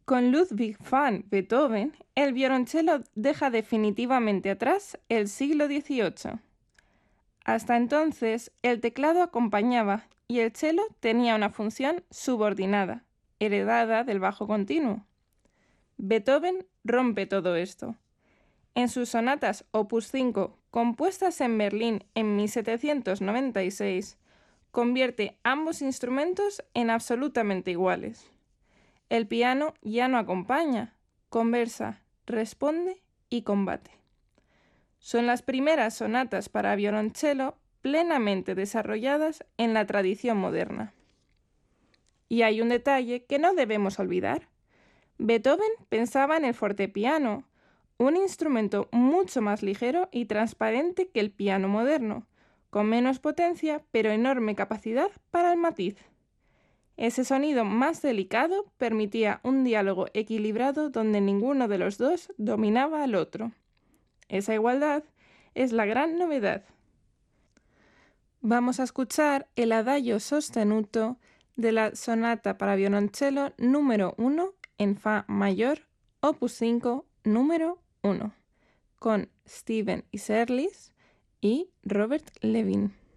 Con Ludwig van Beethoven, el violonchelo deja definitivamente atrás el siglo XVIII. Hasta entonces, el teclado acompañaba y el cello tenía una función subordinada, heredada del bajo continuo. Beethoven rompe todo esto. En sus sonatas Opus 5, compuestas en Berlín en 1796, convierte ambos instrumentos en absolutamente iguales. El piano ya no acompaña, conversa, responde y combate. Son las primeras sonatas para violonchelo plenamente desarrolladas en la tradición moderna. Y hay un detalle que no debemos olvidar. Beethoven pensaba en el fortepiano, un instrumento mucho más ligero y transparente que el piano moderno, con menos potencia pero enorme capacidad para el matiz. Ese sonido más delicado permitía un diálogo equilibrado donde ninguno de los dos dominaba al otro. Esa igualdad es la gran novedad. Vamos a escuchar el Adagio sostenuto de la sonata para violonchelo número 1 en Fa mayor, Opus 5, número 1, con Stephen Isserlis y Robert Levin.